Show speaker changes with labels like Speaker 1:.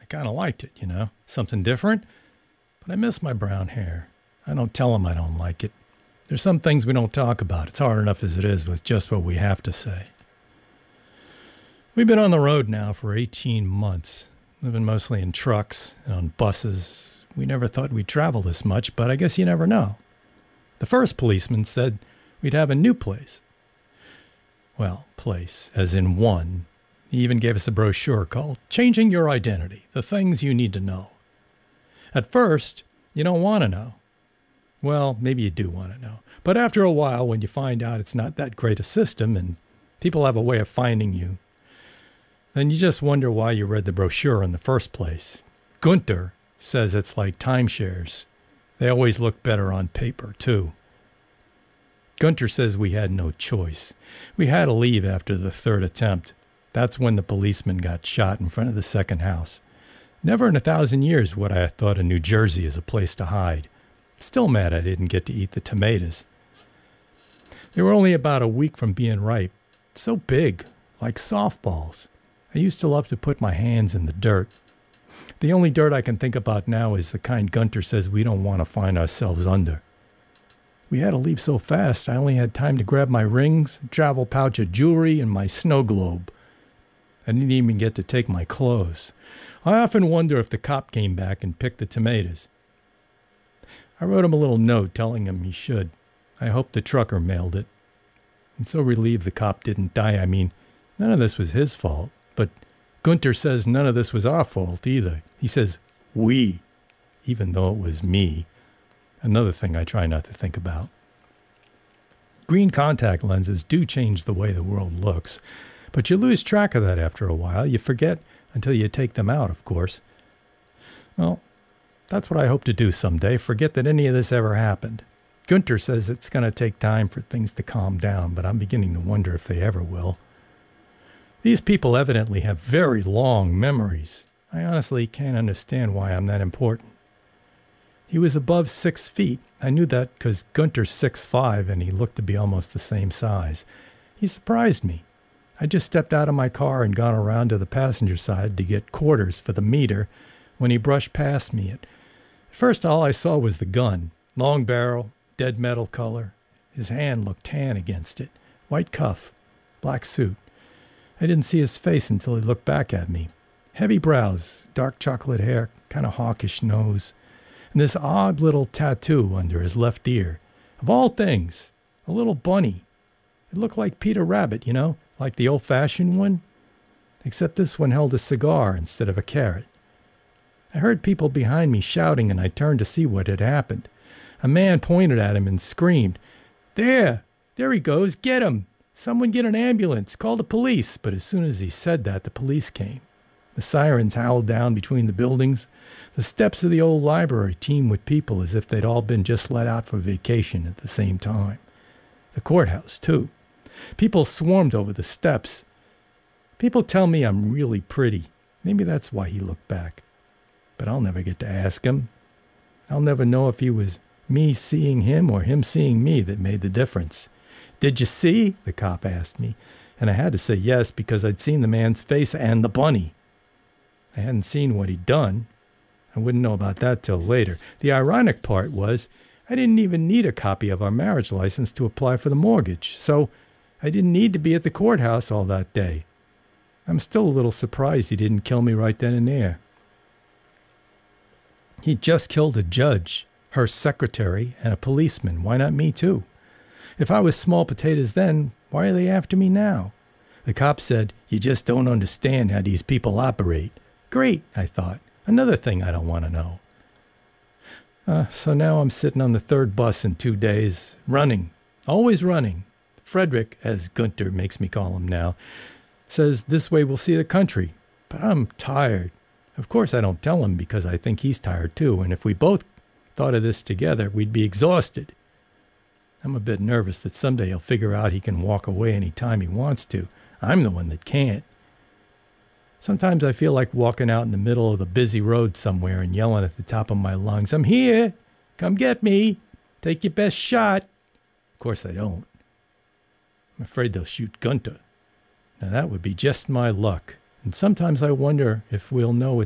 Speaker 1: kind of liked it, something different. But I miss my brown hair. I don't tell him I don't like it. There's some things we don't talk about. It's hard enough as it is with just what we have to say. We've been on the road now for 18 months, living mostly in trucks and on buses. We never thought we'd travel this much, but I guess you never know. The first policeman said we'd have a new place. Well, place, as in one. He even gave us a brochure called Changing Your Identity, the Things You Need to Know. At first, you don't want to know. Well, maybe you do want to know. But after a while, when you find out it's not that great a system and people have a way of finding you, then you just wonder why you read the brochure in the first place. Gunter says it's like timeshares. They always look better on paper, too. Gunter says we had no choice. We had to leave after the third attempt. That's when the policeman got shot in front of the second house. Never in 1,000 years would I have thought of New Jersey as a place to hide. Still mad I didn't get to eat the tomatoes. They were only about a week from being ripe. So big, like softballs. I used to love to put my hands in the dirt. The only dirt I can think about now is the kind Gunter says we don't want to find ourselves under. We had to leave so fast, I only had time to grab my rings, travel pouch of jewelry, and my snow globe. I didn't even get to take my clothes. I often wonder if the cop came back and picked the tomatoes. I wrote him a little note telling him he should. I hope the trucker mailed it. I'm so relieved the cop didn't die. I mean, none of this was his fault. But Gunter says none of this was our fault either. He says, we, even though it was me. Another thing I try not to think about. Green contact lenses do change the way the world looks. But you lose track of that after a while. You forget until you take them out, of course. Well, that's what I hope to do someday. Forget that any of this ever happened. Gunter says it's going to take time for things to calm down, but I'm beginning to wonder if they ever will. These people evidently have very long memories. I honestly can't understand why I'm that important. He was above 6 feet. I knew that because Gunter's 6'5", and he looked to be almost the same size. He surprised me. I just stepped out of my car and gone around to the passenger side to get quarters for the meter when he brushed past me. At first, all I saw was the gun. Long barrel, dead metal color. His hand looked tan against it. White cuff, black suit. I didn't see his face until he looked back at me. Heavy brows, dark chocolate hair, kind of hawkish nose, and this odd little tattoo under his left ear. Of all things, a little bunny. It looked like Peter Rabbit, like the old-fashioned one, except this one held a cigar instead of a carrot. I heard people behind me shouting, and I turned to see what had happened. A man pointed at him and screamed, There he goes, get him! Someone get an ambulance, call the police. But as soon as he said that, the police came. The sirens howled down between the buildings. The steps of the old library teemed with people as if they'd all been just let out for vacation at the same time. The courthouse, too. People swarmed over the steps. People tell me I'm really pretty. Maybe that's why he looked back. But I'll never get to ask him. I'll never know if he was me seeing him or him seeing me that made the difference. Did you see? The cop asked me, and I had to say yes because I'd seen the man's face and the bunny. I hadn't seen what he'd done. I wouldn't know about that till later. The ironic part was I didn't even need a copy of our marriage license to apply for the mortgage, so I didn't need to be at the courthouse all that day. I'm still a little surprised he didn't kill me right then and there. He just killed a judge, her secretary, and a policeman. Why not me, too? If I was small potatoes then, why are they after me now? The cop said, You just don't understand how these people operate. Great, I thought. Another thing I don't want to know. So now I'm sitting on the third bus in 2 days, running, always running. Frederick, as Gunter makes me call him now, says this way we'll see the country. But I'm tired. Of course I don't tell him because I think he's tired too, and if we both thought of this together, we'd be exhausted. I'm a bit nervous that someday he'll figure out he can walk away any time he wants to. I'm the one that can't. Sometimes I feel like walking out in the middle of the busy road somewhere and yelling at the top of my lungs, I'm here! Come get me! Take your best shot! Of course I don't. I'm afraid they'll shoot Gunter. Now that would be just my luck. And sometimes I wonder if we'll know